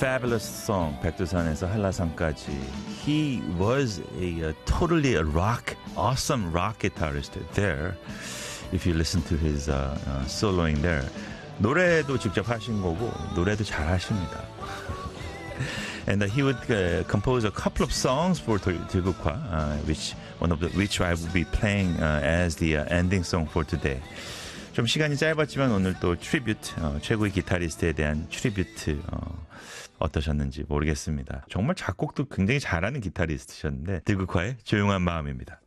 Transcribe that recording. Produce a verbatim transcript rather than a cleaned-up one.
fabulous song 백두산에서 한라산까지. He was a, a totally a rock, awesome rock guitarist there. If you listen to his uh, uh, soloing there. 노래도 직접 하신 거고 노래도 잘 하십니다. And uh, he would uh, compose a couple of songs for 들국화, uh, which one of the which I will be playing uh, as the uh, ending song for today. 좀 시간이 짧았지만 오늘 또 트리뷰트, 어, 최고의 기타리스트에 대한 트리뷰트 어, 어떠셨는지 모르겠습니다. 정말 작곡도 굉장히 잘하는 기타리스트셨는데 들국화의 조용한 마음입니다.